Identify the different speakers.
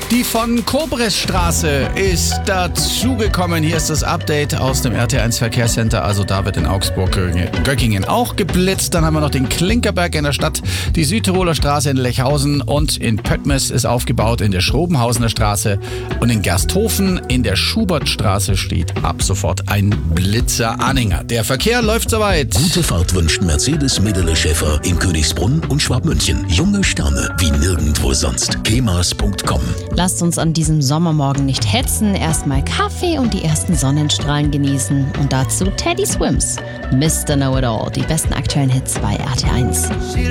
Speaker 1: Die von Kobresstraße ist dazugekommen. Hier ist das Update aus dem RT1 Verkehrscenter. Also da wird in Augsburg-Göckingen auch geblitzt. Dann haben wir noch den Klinkerberg in der Stadt, die Südtiroler Straße in Lechhausen und in Pöttmes ist aufgebaut in der Schrobenhausener Straße. Und in Gersthofen in der Schubertstraße steht ab sofort ein Blitzer-Anhänger. Der Verkehr läuft soweit.
Speaker 2: Gute Fahrt wünscht Mercedes Medele Schäfer in Königsbrunn und Schwabmünchen. Junge Sterne wie nirgendwo sonst. kemas.com.
Speaker 3: Lasst uns an diesem Sommermorgen nicht hetzen. Erstmal Kaffee und die ersten Sonnenstrahlen genießen. Und dazu Teddy Swims. Mr. Know-It-All. Die besten aktuellen Hits bei RT1.